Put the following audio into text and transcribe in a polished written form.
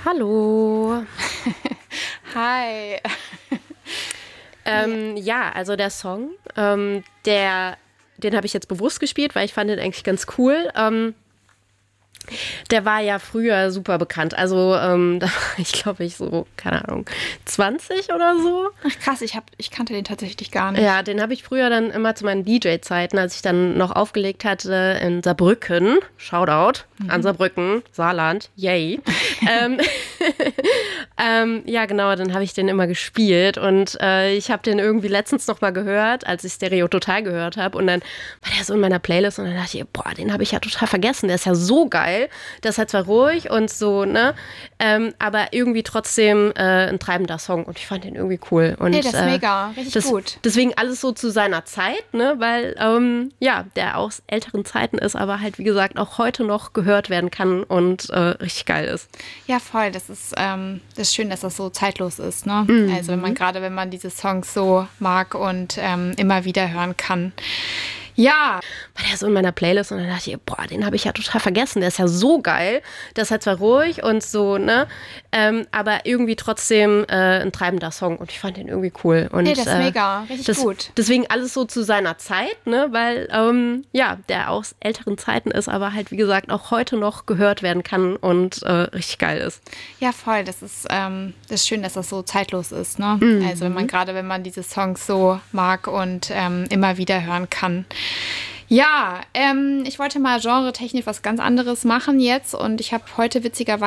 Hallo. Hi. Ja, also der Song, den habe ich jetzt bewusst gespielt, weil ich fand den eigentlich ganz cool. Der war ja früher super bekannt. Also da war ich, glaube ich, so, keine Ahnung, 20 oder so. Ach krass, ich kannte den tatsächlich gar nicht. Ja, den habe ich früher dann immer zu meinen DJ-Zeiten, als ich dann noch aufgelegt hatte in Saarbrücken. Shoutout an Saarbrücken, Saarland, yay. Ja, genau, dann habe ich den immer gespielt und ich habe den irgendwie letztens noch mal gehört, als ich Stereo Total gehört habe und dann war der so in meiner Playlist und dann dachte ich, boah, den habe ich ja total vergessen, der ist ja so geil, der ist halt zwar ruhig und so, ne, aber irgendwie trotzdem ein treibender Song und ich fand den irgendwie cool. Und, Nee, das ist mega, richtig gut. Deswegen alles so zu seiner Zeit, ne, weil, ja, der aus älteren Zeiten ist, aber halt, wie gesagt, auch heute noch gehört werden kann und richtig geil ist. Ja, voll, das ist schön, dass das so zeitlos ist, ne? Also wenn man diese Songs so mag und immer wieder hören kann. Ja, War der so in meiner Playlist und dann dachte ich, boah, den habe ich ja total vergessen. Der ist ja so geil. Der ist halt zwar ruhig und so, ne? Aber irgendwie trotzdem ein treibender Song und ich fand den irgendwie cool. Und, nee, das ist mega, richtig gut. Deswegen alles so zu seiner Zeit, ne? Weil, ja, der aus älteren Zeiten ist, aber halt, wie gesagt, auch heute noch gehört werden kann und richtig geil ist. Ja, voll, das ist schön, dass das so zeitlos ist, ne? Also wenn man diese Songs so mag und immer wieder hören kann. Ja, ich wollte mal genretechnisch was ganz anderes machen jetzt und ich habe heute witzigerweise